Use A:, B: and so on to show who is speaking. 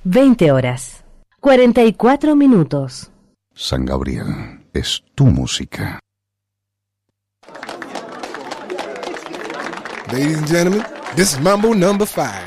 A: 20 horas, 44 minutos.
B: San Gabriel, es tu música.
C: Ladies and gentlemen, this is Mambo number 5.